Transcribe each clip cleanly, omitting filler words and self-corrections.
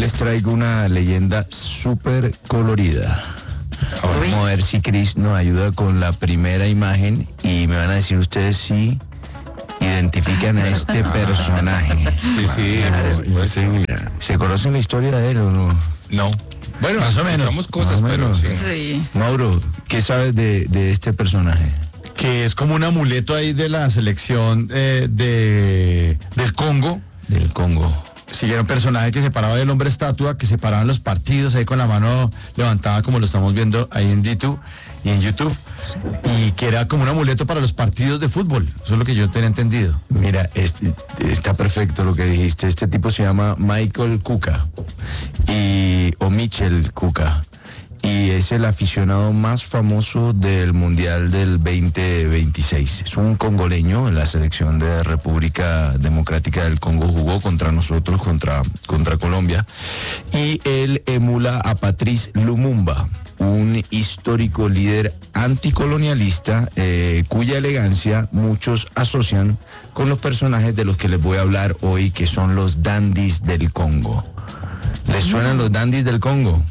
les traigo una leyenda súper colorida. Vamos a ver si Chris nos ayuda con la primera imagen y me van a decir ustedes si identifican a este personaje. Sí. ¿Se conocen la historia de él o no? No. Bueno, más o menos. Escuchamos cosas, más o pero menos. sí. Mauro, ¿qué sabes de este personaje? Que es como un amuleto ahí de la selección del Congo. Del Congo. Sí, era un personaje que se paraba del hombre estatua, que se paraban los partidos ahí con la mano levantada, como lo estamos viendo ahí en D2 y en YouTube, y que era como un amuleto para los partidos de fútbol. Eso es lo que yo tenía entendido. Mira, está perfecto lo que dijiste. Este tipo se llama Michael Kuka o Michel Kuka. Y es el aficionado más famoso del Mundial del 2026. Es un congoleño en la selección de República Democrática del Congo. Jugó contra nosotros, contra Colombia. Y él emula a Patrice Lumumba, un histórico líder anticolonialista cuya elegancia muchos asocian con los personajes de los que les voy a hablar hoy, que son los dandies del Congo. ¿Les suenan los dandies del Congo?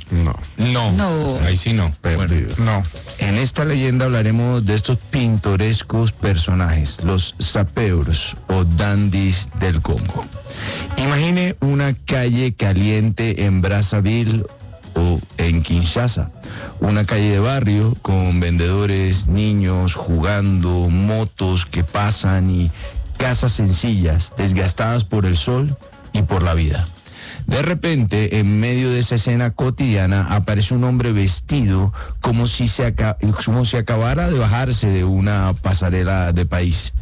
No. Ahí sí no. No. En esta leyenda hablaremos de estos pintorescos personajes, los sapeurs o dandies del Congo. Imagine una calle caliente en Brazzaville o en Kinshasa, una calle de barrio con vendedores, niños jugando, motos que pasan y casas sencillas, desgastadas por el sol y por la vida. De repente, en medio de esa escena cotidiana, aparece un hombre vestido como si acabara de bajarse de una pasarela de país.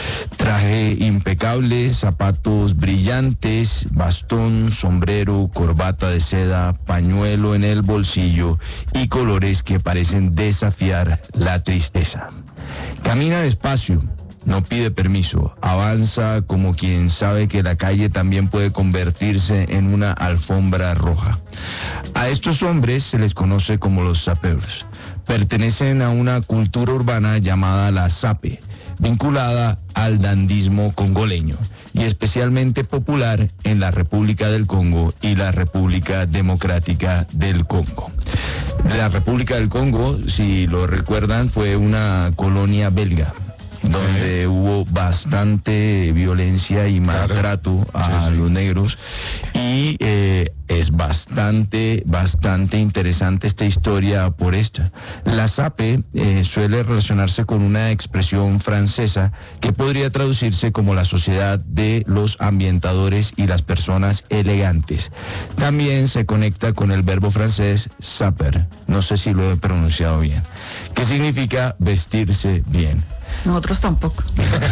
Traje impecable, zapatos brillantes, bastón, sombrero, corbata de seda, pañuelo en el bolsillo y colores que parecen desafiar la tristeza. Camina despacio. No pide permiso, avanza como quien sabe que la calle también puede convertirse en una alfombra roja. A estos hombres se les conoce como los sapeurs. Pertenecen a una cultura urbana llamada la sape, vinculada al dandismo congoleño y especialmente popular en la República del Congo y la República Democrática del Congo. La República del Congo, si lo recuerdan, fue una colonia belga, donde hubo bastante violencia y maltrato a los negros, y es bastante interesante esta historia por esta. La sape suele relacionarse con una expresión francesa que podría traducirse como la sociedad de los ambientadores y las personas elegantes. También se conecta con el verbo francés saper, no sé si lo he pronunciado bien, que significa vestirse bien. Nosotros tampoco.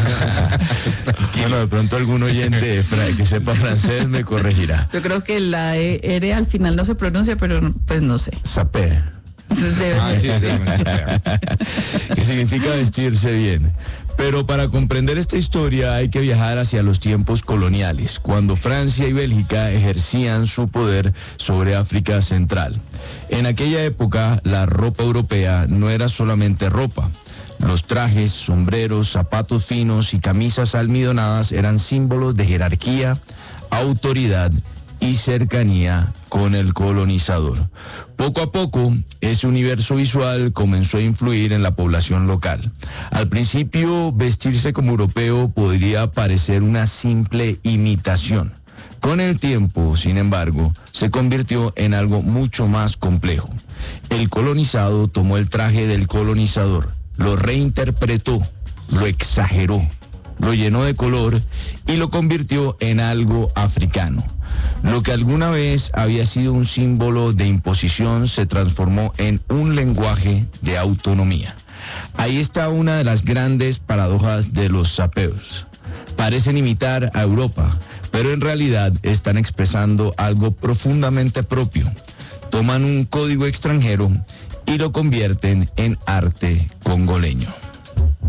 Bueno, de pronto algún oyente que sepa francés me corregirá. Yo creo que la R al final no se pronuncia, pero pues no sé. Saper. Que significa vestirse bien. Pero para comprender esta historia hay que viajar hacia los tiempos coloniales, cuando Francia y Bélgica ejercían su poder sobre África Central. En aquella época, la ropa europea no era solamente ropa. Los trajes, sombreros, zapatos finos y camisas almidonadas eran símbolos de jerarquía, autoridad y cercanía con el colonizador. Poco a poco, ese universo visual comenzó a influir en la población local. Al principio, vestirse como europeo podría parecer una simple imitación. Con el tiempo, sin embargo, se convirtió en algo mucho más complejo. El colonizado tomó el traje del colonizador, lo reinterpretó, lo exageró, lo llenó de color y lo convirtió en algo africano. Lo que alguna vez había sido un símbolo de imposición se transformó en un lenguaje de autonomía. Ahí está una de las grandes paradojas de los sapeurs. Parecen imitar a Europa, pero en realidad están expresando algo profundamente propio. Toman un código extranjero y lo convierten en arte congoleño.